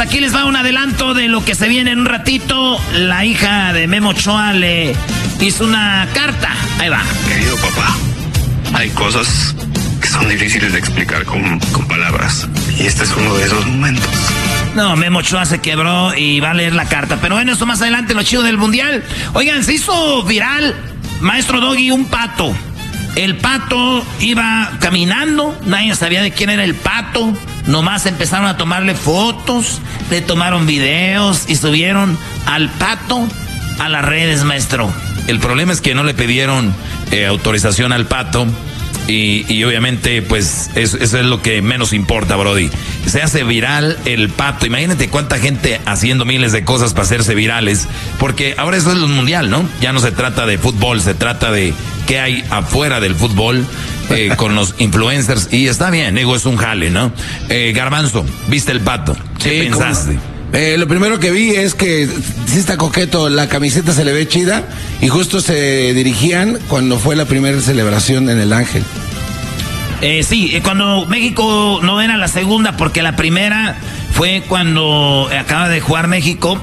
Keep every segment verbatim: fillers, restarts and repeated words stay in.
aquí les va un adelanto de lo que se viene en un ratito. La hija de Memo Ochoa le hizo una carta. Ahí va. Querido papá, hay cosas que son difíciles de explicar con, con palabras. Y este es uno de esos momentos. No, Memo Ochoa se quebró y va a leer la carta. Pero bueno, eso más adelante, lo chido del mundial. Oigan, se hizo viral, maestro Doggy, un pato. El pato iba caminando, nadie sabía de quién era el pato. Nomás empezaron a tomarle fotos, le tomaron videos y subieron al pato a las redes, maestro. El problema es que no le pidieron eh, autorización al pato. Y, y obviamente, pues, eso, eso es lo que menos importa, brody. Se hace viral el pato. Imagínate cuánta gente haciendo miles de cosas para hacerse virales. Porque ahora eso es lo mundial, ¿no? Ya no se trata de fútbol, se trata de qué hay afuera del fútbol eh, con los influencers. Y está bien, digo, es un jale, ¿no? Eh, Garbanzo, ¿viste el pato? ¿Qué sí, pensaste? Eh, lo primero que vi es que sí está coqueto, la camiseta se le ve chida y justo se dirigían cuando fue la primera celebración en el Ángel. Eh, sí, cuando México no era la segunda, porque la primera fue cuando acaba de jugar México.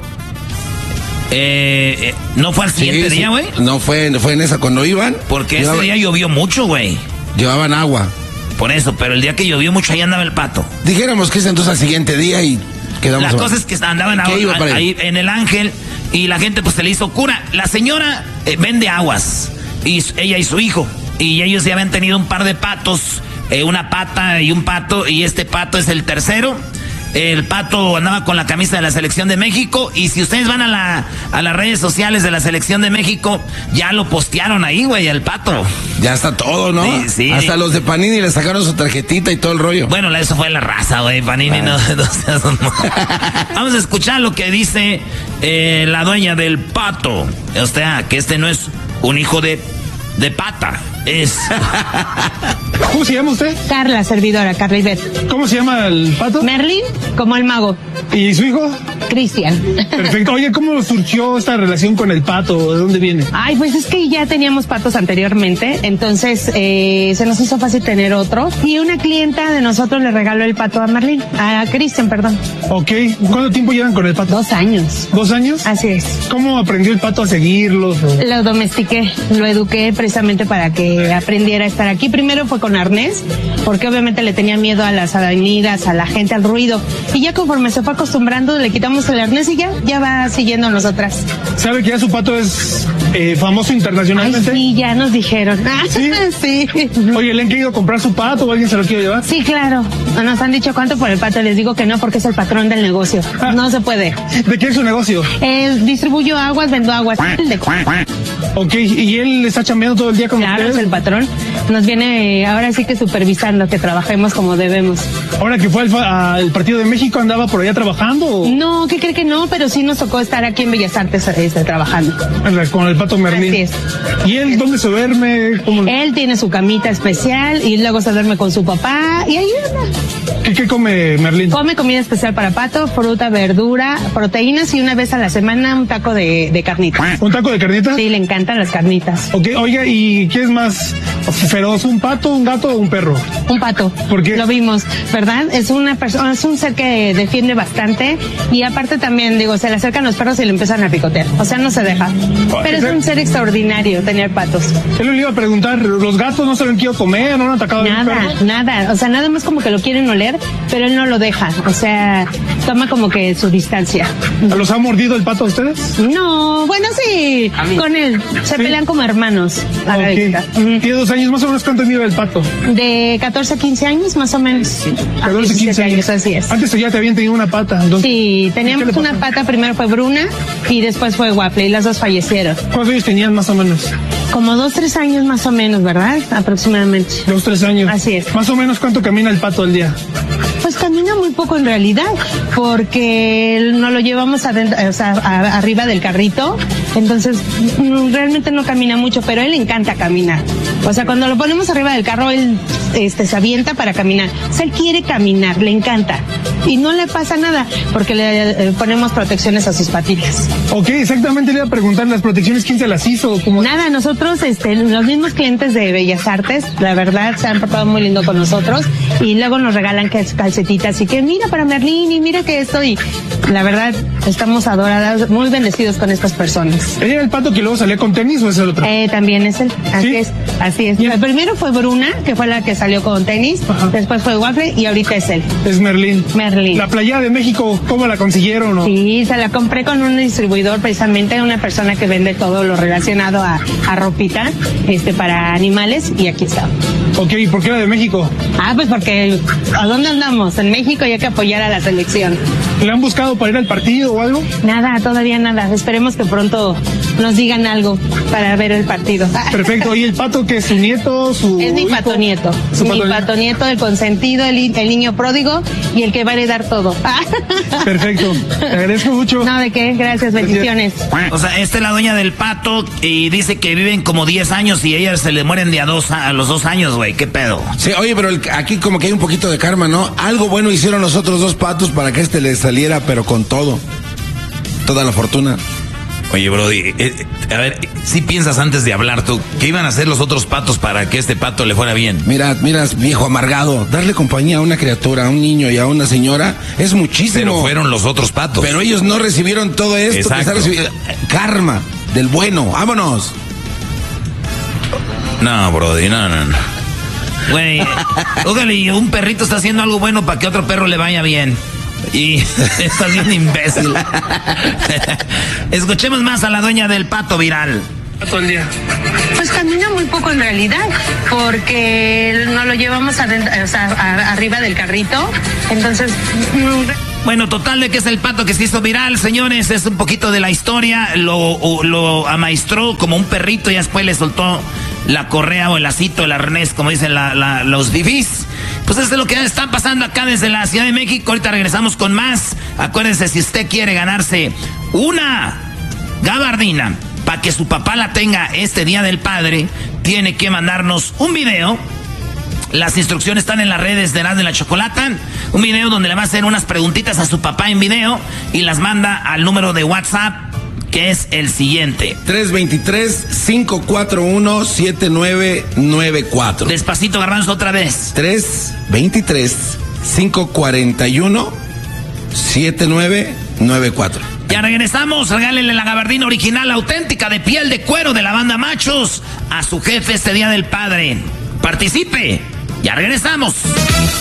Eh, eh, ¿No fue al siguiente sí, día, güey? Sí. No fue, fue en esa, cuando iban. Porque llevaban, ese día llovió mucho, güey. Llevaban agua. Por eso, pero el día que llovió mucho, ahí andaba el pato. Dijéramos que es entonces al siguiente día y quedamos. La cosa es que andaban a, a, ahí en el Ángel y la gente pues se le hizo cura. La señora eh, vende aguas, y ella y su hijo. Y ellos ya habían tenido un par de patos, eh, una pata y un pato, y este pato es el tercero. El pato andaba con la camisa de la Selección de México, y si ustedes van a la a las redes sociales de la Selección de México, ya lo postearon ahí, güey, el pato. Ya está todo, ¿no? Sí, sí. Hasta los de Panini le sacaron su tarjetita y todo el rollo. Bueno, eso fue la raza, güey, Panini ah. no, no seas... Vamos a escuchar lo que dice eh, la dueña del pato. O sea, que este no es un hijo de, de pata. Es. ¿Cómo se llama usted? Carla, servidora, Carla Ivette. ¿Cómo se llama el pato? Merlin, como el mago. ¿Y su hijo? Cristian. Perfecto. Oye, ¿cómo surgió esta relación con el pato? ¿De dónde viene? Ay, pues es que ya teníamos patos anteriormente, entonces eh, se nos hizo fácil tener otro. Y una clienta de nosotros le regaló el pato a Merlin, a Cristian, perdón. Ok. ¿Cuánto tiempo llevan con el pato? Dos años. ¿Dos años? Así es. ¿Cómo aprendió el pato a seguirlos? Lo domestiqué, lo eduqué precisamente para que aprendiera a estar aquí. Primero fue con arnés, porque obviamente le tenía miedo a las avenidas, a la gente, al ruido. Y ya conforme se fue acostumbrando, le quitamos el arnés y ya, ya va siguiendo a nosotras. ¿Sabe que ya su pato es eh, famoso internacionalmente? Ay, sí, ya nos dijeron. ¿Sí? Sí. Oye, ¿le han querido comprar su pato o alguien se lo quiere llevar? Sí, claro. Nos han dicho cuánto por el pato. Les digo que no, porque es el patrón del negocio. Ah. No se puede. ¿De qué es su negocio? Eh, distribuyo aguas, vendo aguas. Ok, ¿y él está chambeando todo el día con claro, ustedes? Es el patrón. Nos viene ahora sí que supervisando que trabajemos como debemos. ¿Ahora que fue al, al partido de México andaba por allá trabajando? ¿O? No, ¿qué cree que no? Pero sí nos tocó estar aquí en Bellas Artes este, trabajando. Con el pato Merlín. Así es. ¿Y él dónde se duerme? ¿Cómo? Él tiene su camita especial y luego se duerme con su papá y ahí anda. ¿Qué, qué come Merlín? Come comida especial para pato, fruta, verdura, proteínas y una vez a la semana un taco de, de carnitas. ¿Un taco de carnitas? Sí, le encantan las carnitas. Ok, oiga, ¿y qué es más feroz, un pato, un gato o un perro? Un pato. ¿Por qué? Lo vimos, ¿verdad? Es una persona, es un ser que defiende bastante y aparte también, digo, se le acercan los perros y le empiezan a picotear. O sea, no se deja. Pero es un ser extraordinario tener patos. Él le iba a preguntar, ¿los gatos no se lo han querido comer, no han atacado a un perro? Nada, nada. O sea, nada más como que lo quieren oler, pero él no lo deja. O sea, toma como que su distancia. ¿Los ha mordido el pato a ustedes? No, bueno, sí, con él. Se ¿Sí? pelean como hermanos. A okay. la uh-huh. Tiene dos años, más o menos, ¿cuánto mide el pato? De catorce a quince años, más o menos. catorce a quince años, así es. Antes ya te habían tenido una pata. Entonces, sí, teníamos una pata, primero fue Bruna y después fue Waffle y las dos fallecieron. ¿Cuántos años tenían más o menos? Como dos, tres años más o menos, ¿verdad? Aproximadamente. Dos, tres años. Así es. Más o menos, ¿cuánto camina el pato al día? Pues camina muy poco en realidad, porque no lo llevamos adentro, o sea, a, arriba del carrito, entonces realmente no camina mucho, pero a él le encanta caminar. O sea, cuando lo ponemos arriba del carro, él este, se avienta para caminar. O sea, él quiere caminar, le encanta. Y no le pasa nada, porque le eh, ponemos protecciones a sus patillas. Ok, exactamente le iba a preguntar, ¿las protecciones quién se las hizo? ¿Cómo? Nada, nosotros, este, los mismos clientes de Bellas Artes, la verdad, se han portado muy lindo con nosotros, y luego nos regalan calcetitas y que mira para Merlín y mira que estoy. La verdad, estamos adoradas, muy bendecidos con estas personas. ¿Ella era el Pato que luego salía con tenis o es el otro? Eh, también es él, así ¿Sí? es, así es. El primero fue Bruna, que fue la que salió con tenis, ajá. Después fue Waffle y ahorita es él. Es Merlín. Merlín. La playera de México, ¿cómo la consiguieron? ¿No? Sí, se la compré con un distribuidor, precisamente una persona que vende todo lo relacionado a, a ropita, este, para animales, y aquí está. Ok, ¿y por qué la de México? Ah, pues porque, ¿a dónde andamos? En México y hay que apoyar a la selección. ¿Le han buscado para ir al partido o algo? Nada, todavía nada. Esperemos que pronto nos digan algo para ver el partido. Perfecto. ¿Y el Pato que es su nieto, su Es mi hijo? patonieto. ¿Su mi pato... patonieto, el consentido, el, el niño pródigo y el que va a heredar todo. Perfecto. Te agradezco mucho. No, ¿de qué? Gracias, bendiciones. O sea, esta es la dueña del Pato y dice que viven como diez años y ellas se le mueren de a, dos, a los dos años, güey. ¿Qué pedo? Sí, oye, pero el, aquí como que hay un poquito de karma, ¿no? Algo bueno hicieron los otros dos patos para que este le saliera, pero con todo. Toda la fortuna. Oye, Brody, eh, eh, a ver, si ¿sí piensas antes de hablar tú, ¿qué iban a hacer los otros patos para que este pato le fuera bien? Mira, mira, viejo amargado, darle compañía a una criatura, a un niño y a una señora es muchísimo. Pero fueron los otros patos. Pero ellos no recibieron todo esto. Exacto. Que está recibi- karma, del bueno, vámonos. No, Brody, no, no, no. Güey, ojalá, un perrito está haciendo algo bueno para que otro perro le vaya bien. Y estás bien imbécil. Escuchemos más a la dueña del Pato viral. Todo el día. Pues camina muy poco en realidad, porque no lo llevamos adentro, o sea, a, arriba del carrito. Entonces... Bueno, total de que es el Pato que se hizo viral, señores, es un poquito de la historia, lo, lo amaestró como un perrito y después le soltó la correa o el lacito, el arnés, como dicen la, la, los fifís. Pues eso es lo que está pasando acá desde la Ciudad de México. Ahorita regresamos con más. Acuérdense, si usted quiere ganarse una gabardina para que su papá la tenga este Día del Padre, tiene que mandarnos un video. Las instrucciones están en las redes de Erasmo y la Chocolata. Un video donde le va a hacer unas preguntitas a su papá en video y las manda al número de WhatsApp, que es el siguiente. tres dos tres, cinco cuatro uno, siete nueve nueve cuatro. Despacito, Garbanzo, otra vez. tres dos tres, cinco cuatro uno, siete nueve nueve cuatro. Ya regresamos. Regálenle la gabardina original, auténtica, de piel de cuero de la banda Machos a su jefe este Día del Padre. Participe. Ya regresamos.